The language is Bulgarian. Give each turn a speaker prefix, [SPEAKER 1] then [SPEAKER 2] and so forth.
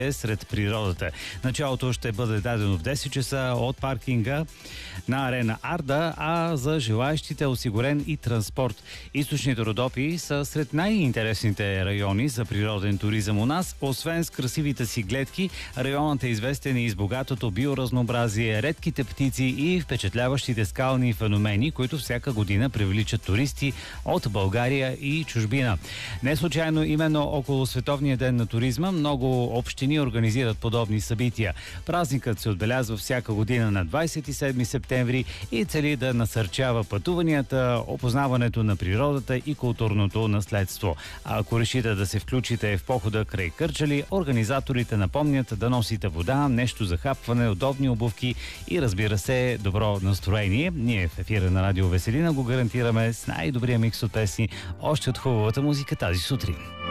[SPEAKER 1] сред природата. Началото ще бъде дадено в 10 часа от паркинга на Арена Арда, а за желаящите е осигурен и транспорт. Източните Родопи са сред най-интересните райони за природен туризъм у нас. Освен с красивите си гледки, районът е известен и с богатото биоразнообразие, редките птици и впечатляващите скални феномени, които всяка година привличат туристи от България и чужбина. Не случайно именно около Световния ден на туризма много общини организират подобни събития. Празникът се отбелязва всяка година на 27 септември и цели да насърчава пътуванията, опознаването на природата и културното наследство. А ако решите да се включите в похода край Кърджали, организаторите напомнят да носите вода, нещо за хапване, удобни обувки и, разбира се, добро настроение. Ние в ефира на Радио Веселина го гарантираме с най-добрия микс от песни, още от хубавата музика тази сутрин.